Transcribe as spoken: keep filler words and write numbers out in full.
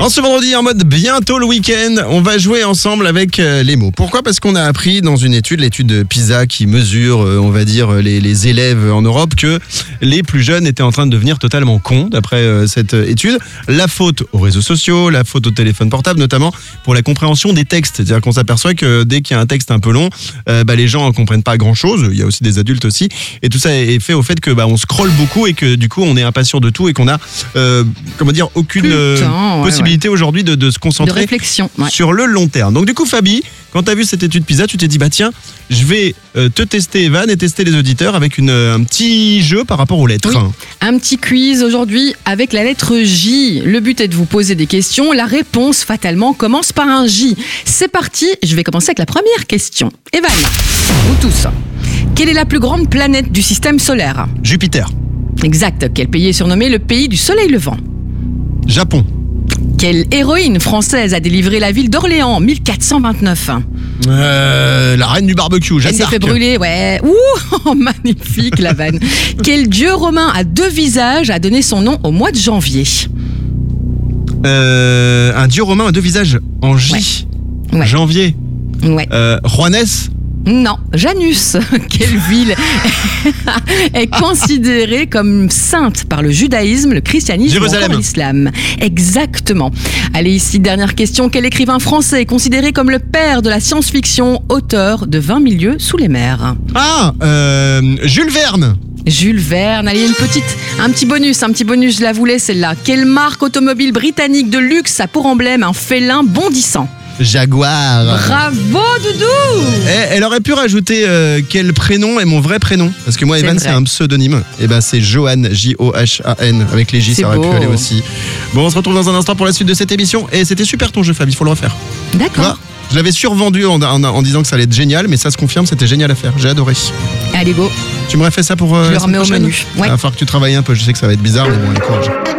ce vendredi, en mode bientôt le week-end, on va jouer ensemble avec euh, les mots. Pourquoi ? Parce qu'on a appris dans une étude, l'étude PISA qui mesure, euh, on va dire, les, les élèves en Europe, que les plus jeunes étaient en train de devenir totalement cons, d'après euh, cette étude. La faute aux réseaux sociaux, la faute au téléphone portable, notamment pour la compréhension des textes. C'est-à-dire qu'on s'aperçoit que dès qu'il y a un texte un peu long, euh, bah, les gens ne comprennent pas grand-chose. Il y a aussi des adultes aussi. Et tout ça est fait au fait que bah, on scrolle beaucoup et que du coup, on est impatient de tout et qu'on a, euh, comment dire, aucune euh, temps, ouais, possibilité ouais. aujourd'hui de, de se concentrer de réflexion, ouais. sur le long terme. Donc du coup, Fabi, quand tu as vu cette étude PISA, tu t'es dit, bah tiens, je vais euh, te tester, Evan, et tester les auditeurs avec une, un petit jeu par rapport aux lettres. Oui, un petit quiz aujourd'hui avec la lettre J. Le but est de vous poser des questions. La réponse, fatalement, commence par un J. C'est parti, je vais commencer avec la première question. Evan, vous tous, quelle est la plus grande planète du système solaire ? Jupiter. Exact. Quel pays est surnommé le pays du soleil levant ? Japon. Quelle héroïne française a délivré la ville d'Orléans en mille quatre cent vingt-neuf ? euh, La reine du barbecue, Jeanne Elle d'Arc. s'est fait brûler, ouais. Ouh, magnifique la vanne. Quel dieu romain à deux visages a donné son nom au mois de janvier ? euh, Un dieu romain à deux visages en J. Ouais. Ouais. Janvier. Ouais. Euh, Juanès. Non, Janus. Quelle ville est considérée comme sainte par le judaïsme, le christianisme Jérusalem. ou encore l'islam ? Exactement. Allez, ici, dernière question. Quel écrivain français est considéré comme le père de la science-fiction, auteur de vingt mille lieues sous les mers ? Ah, euh, Jules Verne. Jules Verne. Allez, une petite, un petit bonus, un petit bonus, je la voulais celle-là. Quelle marque automobile britannique de luxe a pour emblème un félin bondissant ? Jaguar. Bravo, Doudou. Eh, elle aurait pu rajouter euh, quel prénom est mon vrai prénom. Parce que moi, C'est Evan, vrai. c'est un pseudonyme. Et ben, c'est Johan, J O H A N. Avec les J, C'est ça aurait beau. pu aller aussi. Bon, on se retrouve dans un instant pour la suite de cette émission. Et c'était super ton jeu, Fab, il faut le refaire. Tu vois, D'accord. je l'avais survendu en, en, en disant que ça allait être génial, mais ça se confirme, c'était génial à faire. J'ai adoré. Allez, go. Tu me refais ça pour euh, Je le la semaine remets au prochaine ? menu. Ouais. Il va falloir que tu travailles un peu. Je sais que ça va être bizarre, mais bon, allez, courage.